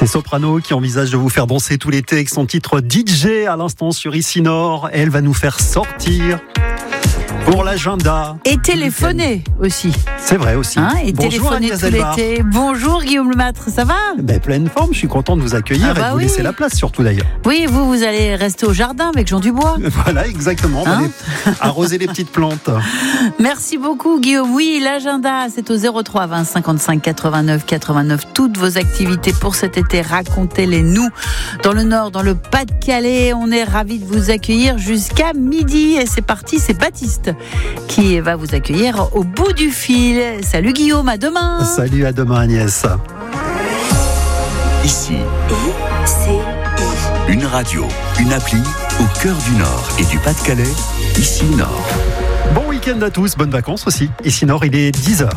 C'est Soprano qui envisage de vous faire danser tout l'été avec son titre DJ à l'instant sur Ici Nord. Elle va nous faire sortir pour l'agenda. Et téléphoner aussi. C'est vrai aussi. Et Bonjour téléphoner Agnès tout Delbar. l'été. Bonjour Guillaume Lemaitre, ça va ? Pleine forme, je suis content de vous accueillir et de vous laisser la place surtout d'ailleurs. Oui, vous allez rester au jardin avec Jean Dubois. Voilà, exactement. Arroser les petites plantes. Merci beaucoup Guillaume. Oui, l'agenda, c'est au 03 20 55 89 89. Toutes vos activités pour cet été, racontez-les nous. Dans le Nord, dans le Pas-de-Calais, on est ravis de vous accueillir jusqu'à midi. Et c'est parti, c'est Baptiste qui va vous accueillir au bout du fil. Salut Guillaume, à demain. Salut, à demain Agnès. Ici, une radio, une appli au cœur du Nord et du Pas-de-Calais. Ici Nord. Bon week-end à tous, bonnes vacances aussi. Ici Nord, il est 10h.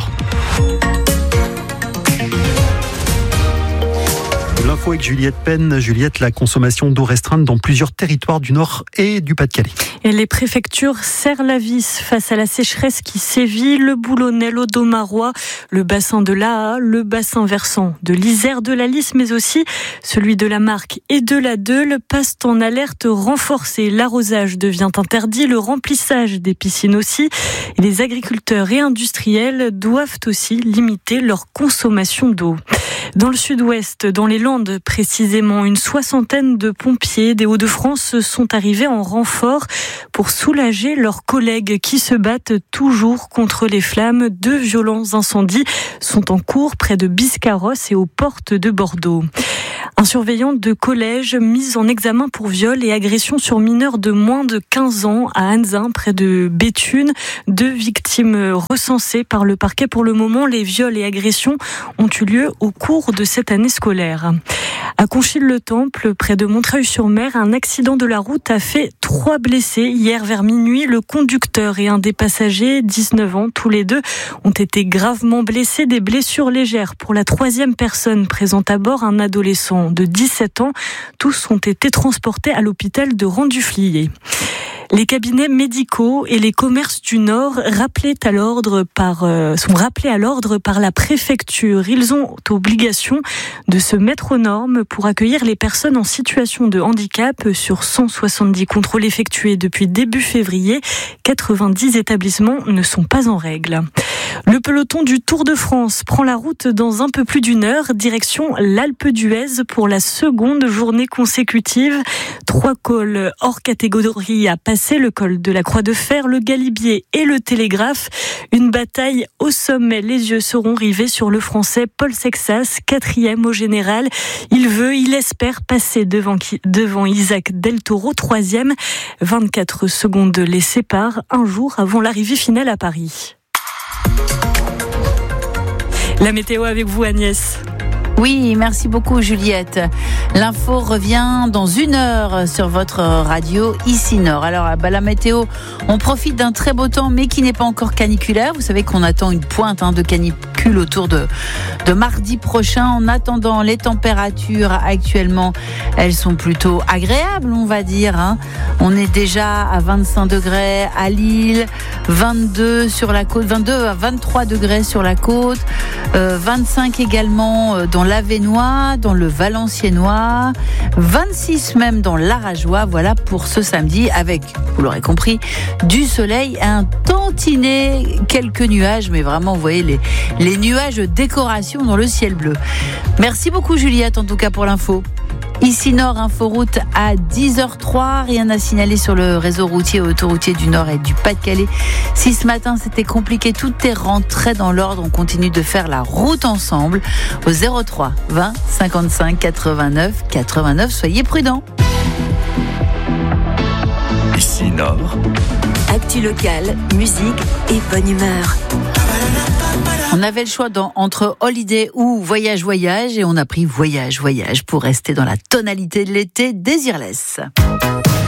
L'info avec Juliette Penn. Juliette, la consommation d'eau restreinte dans plusieurs territoires du Nord et du Pas-de-Calais. Et les préfectures serrent la vis face à la sécheresse qui sévit. Le Boulonnais, l'Audomarois, le bassin de l'Aa, le bassin versant de l'Isère, de la Lys, mais aussi celui de la Marque et de la Deule passent en alerte renforcée. L'arrosage devient interdit, le remplissage des piscines aussi. Et les agriculteurs et industriels doivent aussi limiter leur consommation d'eau. Dans le sud-ouest, dans les Landes précisément, une soixantaine de pompiers des Hauts-de-France sont arrivés en renfort pour soulager leurs collègues qui se battent toujours contre les flammes. 2 violents incendies sont en cours près de Biscarrosse et aux portes de Bordeaux. Un surveillant de collège mis en examen pour viol et agression sur mineurs de moins de 15 ans à Anzin, près de Béthune. 2 victimes recensées par le parquet. Pour le moment, les viols et agressions ont eu lieu au cours de cette année scolaire. À Conchil-le-Temple, près de Montreuil-sur-Mer, un accident de la route a fait 3 blessés. Hier vers minuit, le conducteur et un des passagers, 19 ans tous les deux, ont été gravement blessés. Des blessures légères pour la 3e personne présente à bord, un adolescent de 17 ans. Tous ont été transportés à l'hôpital de Rang-du-Flier. Les cabinets médicaux et les commerces du Nord sont rappelés à l'ordre par la préfecture. Ils ont obligation de se mettre aux normes pour accueillir les personnes en situation de handicap. Sur 170 contrôles effectués depuis début février, 90 établissements ne sont pas en règle. Le peloton du Tour de France prend la route dans un peu plus d'1 heure, direction l'Alpe d'Huez pour la 2e journée consécutive. 3 cols hors catégorie à passer, le col de la Croix de Fer, le Galibier et le Télégraphe. Une bataille au sommet. Les yeux seront rivés sur le Français Paul Sexas, 4e au général. Il espère passer devant Isaac Del Toro, 3e. 24 secondes les séparent, un jour avant l'arrivée finale à Paris. La météo avec vous Agnès. Oui, merci beaucoup Juliette. L'info revient dans 1 heure sur votre radio Ici Nord. Alors la météo, on profite d'un très beau temps mais qui n'est pas encore caniculaire. Vous savez qu'on attend une pointe de canicule autour de mardi prochain. En attendant, les températures actuellement, elles sont plutôt agréables, on va dire. On est déjà à 25 degrés à Lille, 22 sur la côte, 22 à 23 degrés sur la côte, 25 également dans l'Avesnois, dans le Valenciennois, 26 même dans l'Arageois. Voilà pour ce samedi avec, vous l'aurez compris, du soleil, un tantinet, quelques nuages, mais vraiment vous voyez les nuages de décoration dans le ciel bleu. Merci beaucoup Juliette en tout cas pour l'info. Ici Nord, inforoute à 10h03. Rien à signaler sur le réseau routier et autoroutier du Nord et du Pas-de-Calais. Si ce matin c'était compliqué, tout est rentré dans l'ordre. On continue de faire la route ensemble au 03 20 55 89 89. Soyez prudents. Ici Nord. Actu locale, musique et bonne humeur. On avait le choix entre Holiday ou Voyage et on a pris Voyage pour rester dans la tonalité de l'été. Désirless.